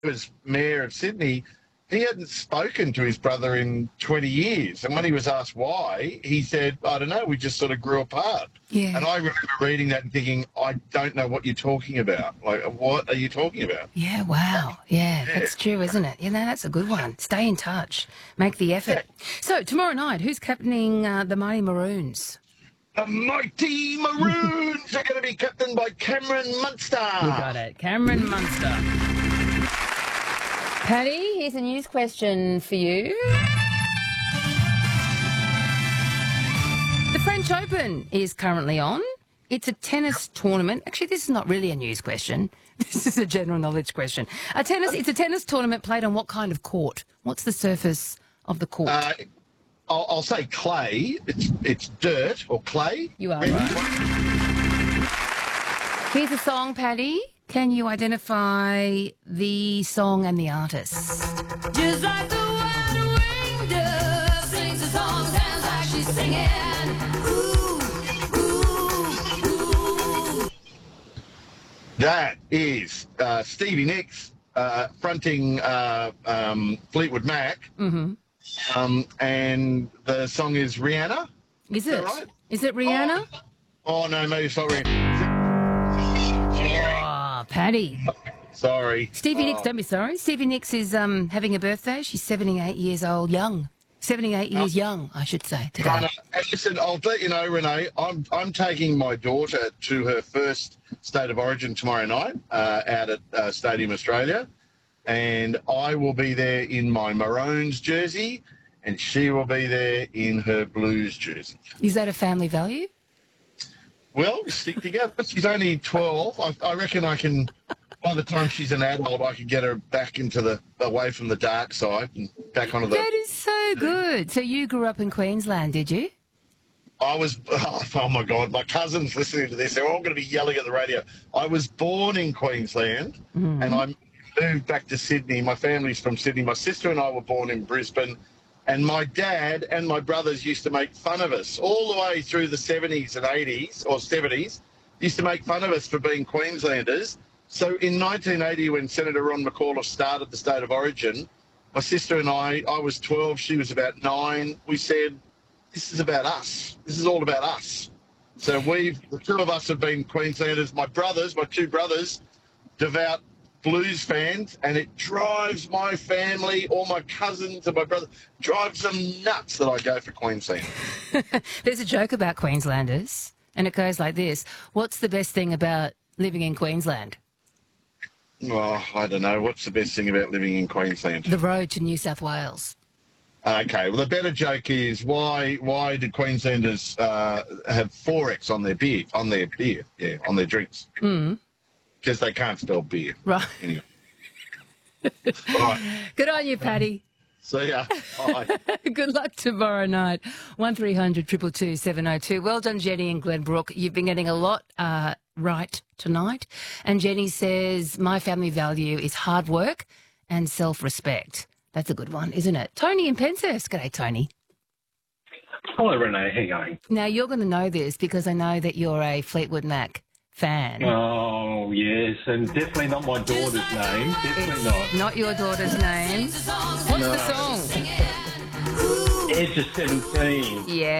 was mayor of Sydney, he hadn't spoken to his brother in 20 years. And when he was asked why, he said, I don't know, we just sort of grew apart. Yeah. And I remember reading that and thinking, I don't know what you're talking about. Like, what are you talking about? Yeah, wow. Yeah, that's true, isn't it? That's a good one. Stay in touch. Make the effort. So, tomorrow night, who's captaining the Mighty Maroons? The Mighty Maroons are going to be captained by Cameron Munster. You got it. Cameron Munster. Paddy, here's a news question for you. The French Open is currently on. It's a tennis tournament. Actually, this is not really a news question. This is a general knowledge question. It's a tennis tournament played on what kind of court? What's the surface of the court? I'll say clay. It's dirt or clay. You are right. Here's a song, Paddy. Can you identify the song and the artist? Just like the wild winged dove sings the song, sounds like she's singing. Ooh, ooh, ooh. That is Stevie Nicks fronting Fleetwood Mac. Mm-hmm. And the song is Rihanna. Is it? Right? Is it Rihanna? Oh, no, maybe it's not Rihanna. Oh, Paddy. Sorry. Stevie Nicks, don't be sorry. Stevie Nicks is having a birthday. She's 78 years old, young. 78 years young, I should say, today. And listen, I'll let you know, Renee, I'm taking my daughter to her first State of Origin tomorrow night out at Stadium Australia. And I will be there in my Maroons jersey, and she will be there in her Blues jersey. Is that a family value? Well, we stick together. She's only 12. I reckon I can, by the time she's an adult, I can get her back into away from the dark side and back onto the... That is so good. So you grew up in Queensland, did you? I was, oh my God, my cousins listening to this, they're all going to be yelling at the radio. I was born in Queensland, and I moved back to Sydney. My family's from Sydney. My sister and I were born in Brisbane, and my dad and my brothers used to make fun of us all the way through the 70s and 80s, or 70s, used to make fun of us for being Queenslanders. So in 1980, when Senator Ron McAuliffe started the State of Origin, my sister and I was 12, she was about 9, we said, this is about us. This is all about us. So the two of us have been Queenslanders. My two brothers, devout Blues fans, and it drives my family, all my cousins and my brother, drives them nuts that I go for Queensland. There's a joke about Queenslanders, and it goes like this. What's the best thing about living in Queensland? Oh, I don't know. What's the best thing about living in Queensland? The road to New South Wales. Okay, well, the better joke is why do Queenslanders have 4X on their beer, on their drinks? Because they can't spell beer. Right. Anyway. Right. Good on you, Paddy. See ya. Bye. Good luck tomorrow night. 1300 222 702. Well done, Jenny and Glenbrook. You've been getting a lot right tonight. And Jenny says, my family value is hard work and self-respect. That's a good one, isn't it? Tony in Penshurst. G'day, Tony. Hello, Renee. How you going? Now, you're going to know this because I know that you're a Fleetwood Mac fan. Oh, yes, and definitely not my daughter's name. Definitely not. Not your daughter's name. What's the song? Edge of 17. Yeah.